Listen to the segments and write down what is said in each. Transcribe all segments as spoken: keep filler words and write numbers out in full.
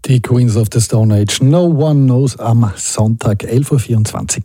Die Queens of the Stone Age, No One Knows, am Sonntag, elf Uhr vierundzwanzig.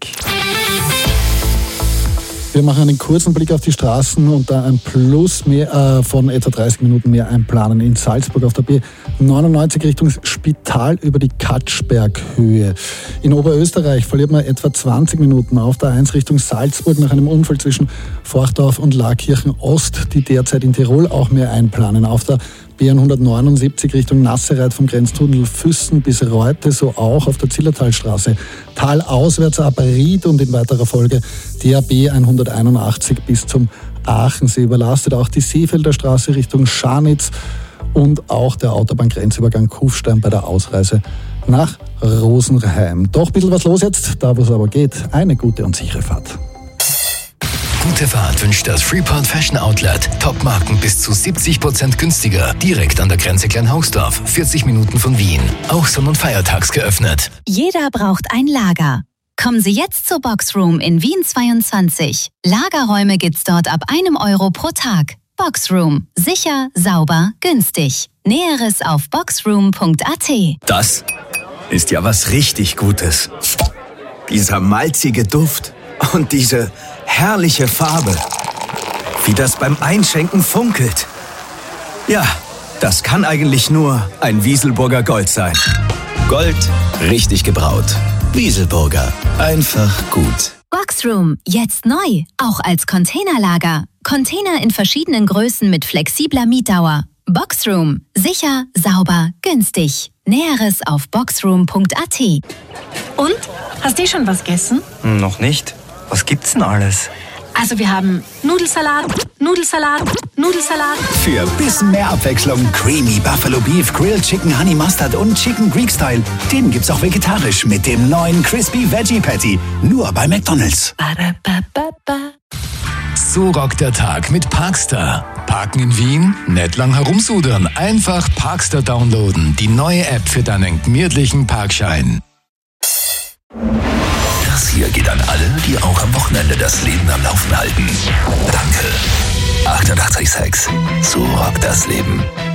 Wir machen einen kurzen Blick auf die Straßen und da ein Plus mehr, äh, von etwa dreißig Minuten mehr einplanen in Salzburg auf der B neunundneunzig Richtung Spital über die Katschberghöhe. In Oberösterreich verliert man etwa zwanzig Minuten auf der eins Richtung Salzburg nach einem Unfall zwischen Forchdorf und Laakirchen Ost, die derzeit in Tirol auch mehr einplanen. Auf der B hundertneunundsiebzig Richtung Nassereit vom Grenztunnel Füssen bis Reute, so auch auf der Zillertalstraße. Talauswärts ab Ried und in weiterer Folge D A B hunderteinundachtzig bis zum Aachensee. Überlastet auch die Seefelder Straße Richtung Scharnitz und auch der Autobahngrenzübergang Kufstein bei der Ausreise nach Rosenheim. Doch ein bisschen was los jetzt, da wo es aber geht. Eine gute und sichere Fahrt. Gute Fahrt wünscht das Freeport Fashion Outlet. Top-Marken bis zu siebzig Prozent günstiger. Direkt an der Grenze Kleinhausdorf, vierzig Minuten von Wien. Auch sonn- und feiertags geöffnet. Jeder braucht ein Lager. Kommen Sie jetzt zur Boxroom in Wien zweiundzwanzig. Lagerräume gibt's dort ab einem Euro pro Tag. Boxroom. Sicher, sauber, günstig. Näheres auf boxroom punkt a t. Das ist ja was richtig Gutes. Dieser malzige Duft und diese herrliche Farbe. Wie das beim Einschenken funkelt. Ja, das kann eigentlich nur ein Wieselburger Gold sein. Gold, richtig gebraut. Wieselburger. Einfach gut. Boxroom. Jetzt neu. Auch als Containerlager. Container in verschiedenen Größen mit flexibler Mietdauer. Boxroom. Sicher, sauber, günstig. Näheres auf boxroom punkt a t. Und? Hast du schon was gegessen? Noch nicht. Was gibt's denn alles? Also wir haben Nudelsalat, Nudelsalat, Nudelsalat. Für bisschen mehr Abwechslung Creamy Buffalo Beef, Grilled Chicken Honey Mustard und Chicken Greek Style. Den gibt's auch vegetarisch mit dem neuen Crispy Veggie Patty. Nur bei McDonald's. So rockt der Tag mit Parkstar. Parken in Wien? Nicht lang herumsudern. Einfach Parkstar downloaden. Die neue App für deinen gemütlichen Parkschein. Das hier geht an alle, die auch am Wochenende das Leben am Laufen halten. Danke. achtundachtzig Komma sechs. So rockt das Leben.